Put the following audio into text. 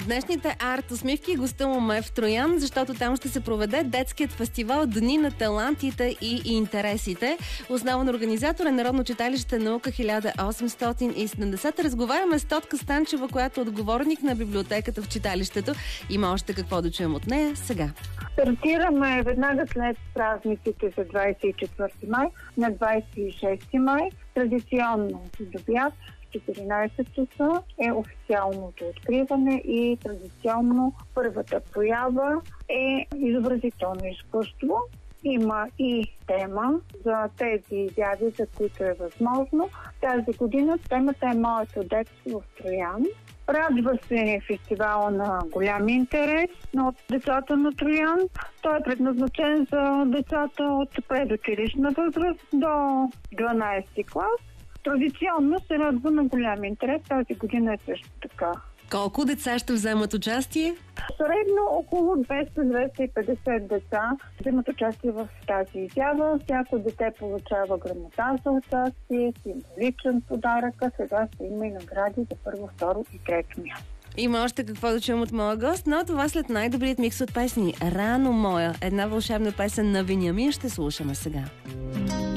днешните арт-усмивки гостуваме в Троян, защото там ще се проведе детският фестивал Дни на талантите и интересите. Основен организатор е Народно читалище Наука 1870. Разговаряме с Тотка Станчева, която е отговорник на библиотеката в читалището. Има още какво да чуем от нея сега. Стартираме веднага след празниците за 24 май, на 26 май. Традиционно до обяд 14 часа е официалното откриване и традиционно първата проява е изобразително изкуство. Има и тема за тези изяви, за които е възможно. Тази година темата е Моето детство в Троян. Радва се фестивала на голям интерес от децата на Троян. Той е предназначен за децата от предучилищна възраст до 12 клас. Традиционно се радва на голям интерес. Тази година е също така. Колко деца ще вземат участие? Средно около 200-250 деца вземат участие в тази изява. Всяко дете получава грамота за участие, символичен подарък, а сега ще има и награди за първо, второ и трето място. Има още какво да чуем от моя гост, но това след най-добрият микс от песни. Рано моя, една вълшебна песен на Вениамин ще слушаме сега.